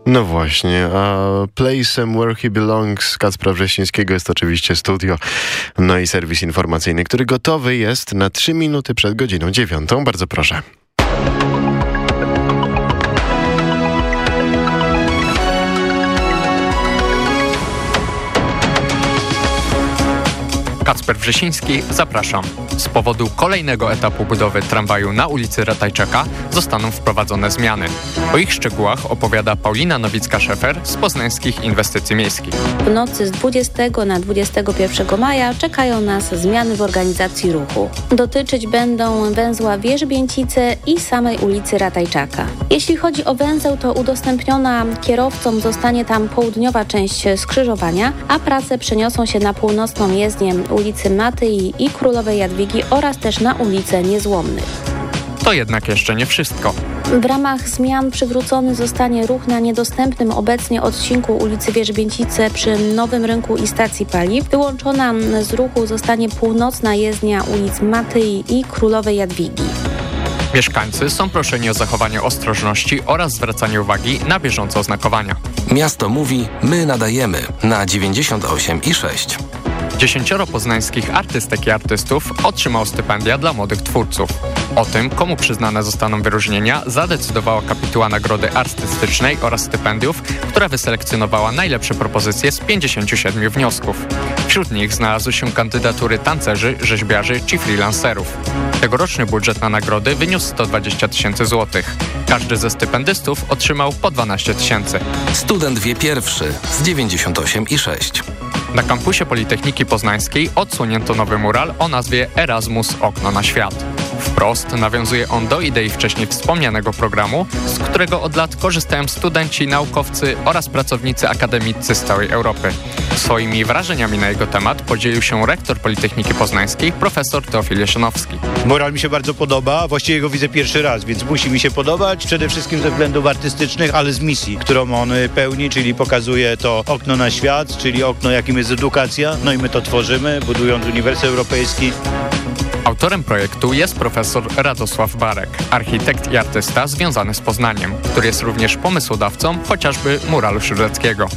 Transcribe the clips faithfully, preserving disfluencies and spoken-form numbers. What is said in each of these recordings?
No właśnie, a Placem Where He Belongs Kacpra Wrzesińskiego jest oczywiście studio, no i serwis informacyjny, który gotowy jest na trzy minuty przed godziną dziewiątą. Bardzo proszę. Kacper Wrzesiński, zapraszam. Z powodu kolejnego etapu budowy tramwaju na ulicy Ratajczaka zostaną wprowadzone zmiany. O ich szczegółach opowiada Paulina Nowicka-Szefer z Poznańskich Inwestycji Miejskich. W nocy z dwudziestego na dwudziestego pierwszego maja czekają nas zmiany w organizacji ruchu. Dotyczyć będą węzła Wierzbięcice i samej ulicy Ratajczaka. Jeśli chodzi o węzeł, to udostępniona kierowcom zostanie tam południowa część skrzyżowania, a prace przeniosą się na północną jezdnię ulicy Matyi i Królowej Jadwigi oraz też na ulicę Niezłomnych. To jednak jeszcze nie wszystko. W ramach zmian przywrócony zostanie ruch na niedostępnym obecnie odcinku ulicy Wierzbięcice przy Nowym Rynku i stacji paliw. Wyłączona z ruchu zostanie północna jezdnia ulic Matyi i Królowej Jadwigi. Mieszkańcy są proszeni o zachowanie ostrożności oraz zwracanie uwagi na bieżące oznakowania. Miasto mówi, my nadajemy na dziewięćdziesiąt osiem i sześć. Dziesięcioro poznańskich artystek i artystów otrzymało stypendia dla młodych twórców. O tym, komu przyznane zostaną wyróżnienia, zadecydowała kapituła Nagrody Artystycznej oraz stypendiów, która wyselekcjonowała najlepsze propozycje z pięćdziesięciu siedmiu wniosków. Wśród nich znalazły się kandydatury tancerzy, rzeźbiarzy czy freelancerów. Tegoroczny budżet na nagrody wyniósł sto dwadzieścia tysięcy złotych. Każdy ze stypendystów otrzymał po dwanaście tysięcy. Student wie pierwszy z dziewięćdziesiąt osiem i sześć. Na kampusie Politechniki Poznańskiej odsłonięto nowy mural o nazwie Erasmus – Okno na świat. Wprost nawiązuje on do idei wcześniej wspomnianego programu, z którego od lat korzystają studenci, naukowcy oraz pracownicy akademiccy z całej Europy. Swoimi wrażeniami na jego temat podzielił się rektor Politechniki Poznańskiej, profesor Teofil Jasionowski. Mural mi się bardzo podoba, właściwie go widzę pierwszy raz, więc musi mi się podobać, przede wszystkim ze względów artystycznych, ale z misji, którą on pełni, czyli pokazuje to okno na świat, czyli okno, jakim jest edukacja, no i my to tworzymy, budując Uniwersytet Europejski. Autorem projektu jest profesor Radosław Barek, architekt i artysta związany z Poznaniem, który jest również pomysłodawcą chociażby muralu Szyreckiego.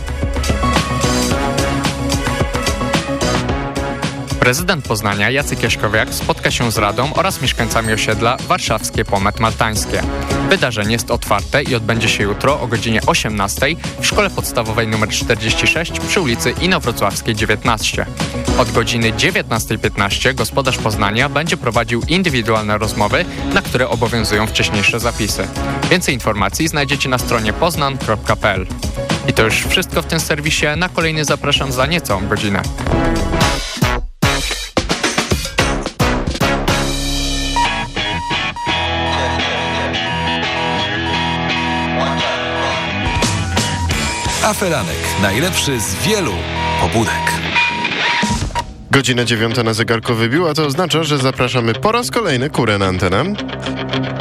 Prezydent Poznania Jacek Jaśkowiak spotka się z Radą oraz mieszkańcami osiedla Warszawskie Pomet Maltańskie. Wydarzenie jest otwarte i odbędzie się jutro o godzinie osiemnastej w Szkole Podstawowej nr czterdzieści sześć przy ulicy Inowrocławskiej dziewiętnaście. Od godziny dziewiętnastej piętnaście gospodarz Poznania będzie prowadził indywidualne rozmowy, na które obowiązują wcześniejsze zapisy. Więcej informacji znajdziecie na stronie poznan kropka p l. I to już wszystko w tym serwisie. Na kolejny zapraszam za niecałą godzinę. Aferanek. Najlepszy z wielu pobudek. Godzina dziewiąta na zegarku wybiła, to oznacza, że zapraszamy po raz kolejny Kurę na antenę.